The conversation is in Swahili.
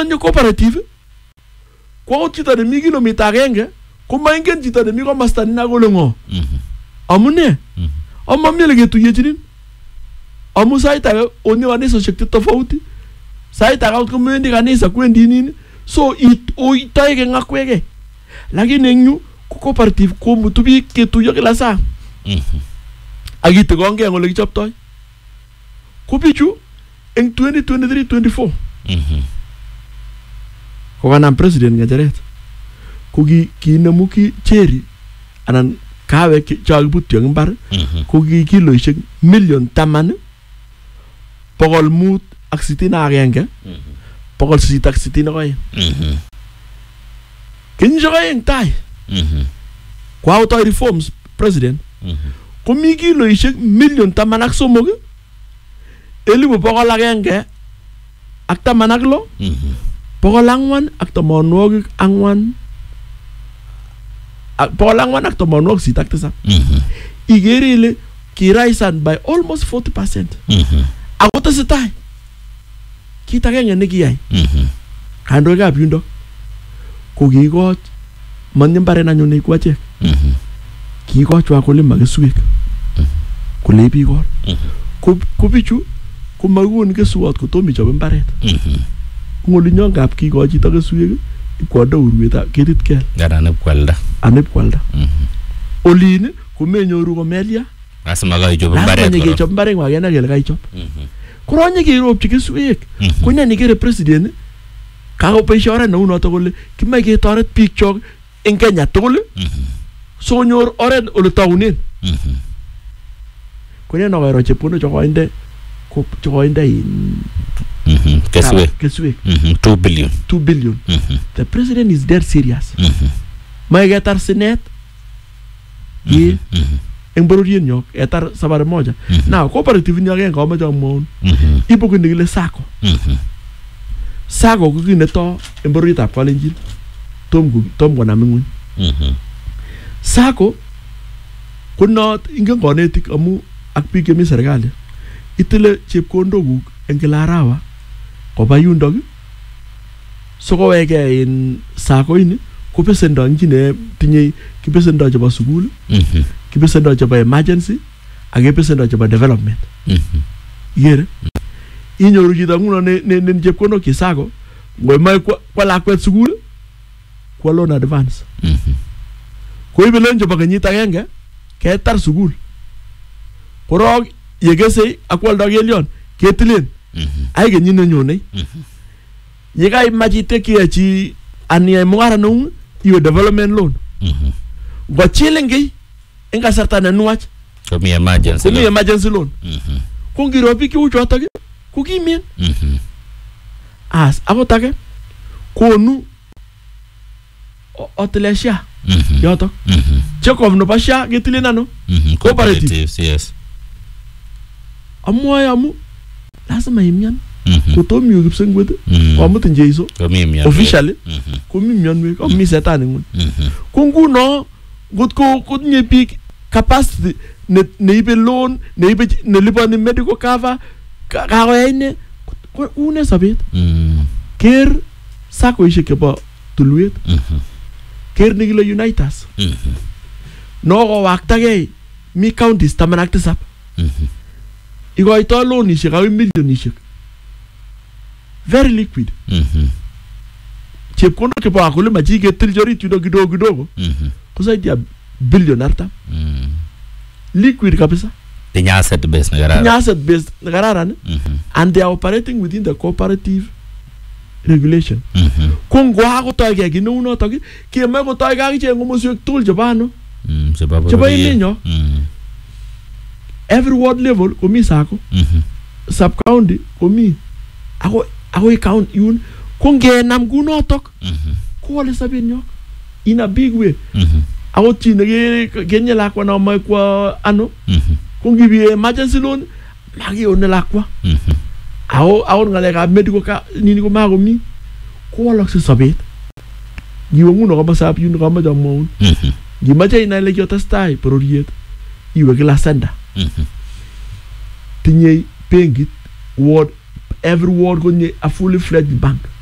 manje cooperative ko chito de mi kilomita agenge ko maingen chito de mi komasta ni nagole ngo amune amamile ketuyechinin amu saita oni kanisa shekti tofauti saita ka kumendi kanisa kwendi nini so oitaike ngakwege lakini enyu ko cooperative ko mutubi ketuyo kila saa agite konge ngole kichoptoy ko bichu en 2023-24 ko kanam president ngacheret ko kinemu ki cheri anan kawe chakibutyo eng mbar ko kiloishek million 10 561 862 kinjoy tai kwa auto reforms president ko mi kiloishek million 10 ak somok 1100 ak 16 400 ak 400 ak 400 igere ile kiraisan by almost 40%. Ako tesetai kit agenge nekiyai kandoikab yundo ko kikoch manyembare nanyo nekwachek kikoch wakulima keswek kole bikor ko bichu ko magun keswot ko tomi chobe mbaret ngolinyon kap kikoch chito keswek kwado urweta ketit kel anep kwalda olin ko menyoru komelia asma ga ichob mbaret ko ichob mbaret ngakena kele kaichop koronye keropchi keswek ko nyani kere president kako boisiore ne unoto kole kimae ketoret biik chok en Kenya tugul so nyor oret ole taunen ko nyano gairo chepono chokoinde keswek 2 billion the president is dead serious mae getar sinet en bororien nyok etar sabare moja now cooperative nyok en kama jamon ipo ko nigile sako ko kineto en bororitab Kalenjin tom ko namingun sako ko not ingen konetik amu ak biik kemi serikali itile chepkondoguk en kila arawa koba yundok so ko wege in sako ini ko pesendo ngine tinye kipesendo chebo sukul kipesendo chebo emergency ak kipesendo chebo development yere inyoru chito nguno ne chepkondok ki sako ngoy mai kwa lakwet sukul kwa loan advance ko ibelen chebo kenyit agenge ketar sukul korok yegese akwaldo gelion ketilen ay kenyit ne nyone yegai majite kiachi anie mungara nung iwe development loan go chilenge en kasarta ne nuach ko mi emergency loan ko ngiro bi ki uchoto ko kimien as akotake konu otelesha yoto chekof no pasha getilen ano cooperative yes amu lazima imian ko to mi gipsengwet ko mutin jeiso officially ko mi mianwe ko mi setan ngun ko nguno gotko nye big capacity ne ibe loan ne lipani medical cover ka oyne ko une sabet ker sako ishe kebo tulwet ker nigilo unitas no go waktagei mi counties tamanak tisap igoito loan ishe ka million ishe very liquid chepkondo kebo akule maji getil jori tudo kidogo ko zaidi ya billion arta liquid kabisa the asset base nagararan and they are operating within the cooperative regulation kongo hago toge ginu no toge ke me go toge ge ngomosyo tul jabano jabano every ward level komi sako sub county komi ako count yun konge nam guno tok ko wale sabinyo in a big way ako chine genye lakwa na mai kwa ano kongi bi emergency loan magi on lakwa ako ngale ka medical ka nini ko mago mi ko wala se sabet giwo nguno ka basap yun ka ma jamon gi ma jay na le jota stay proriet iwe la senda tinye pengit ward every ward gonye a fully fledged bank